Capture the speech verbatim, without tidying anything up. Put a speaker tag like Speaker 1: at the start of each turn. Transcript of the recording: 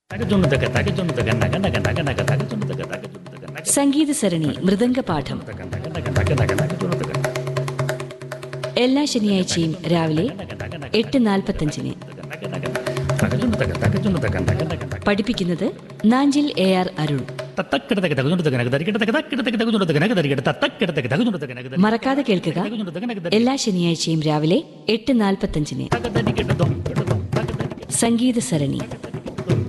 Speaker 1: സംഗീത സരണി മൃദംഗ പാഠം എല്ലാ ശനിയാഴ്ചയും രാവിലെ എട്ട് നാൽപ്പത്തഞ്ചിന്. പഠിപ്പിക്കുന്നത് നാഞ്ചിൽ എ ആർ അരുൺ. മറക്കാതെ കേൾക്കുക, എല്ലാ ശനിയാഴ്ചയും രാവിലെ എട്ട് നാൽപ്പത്തഞ്ചിന് സംഗീത സരണി.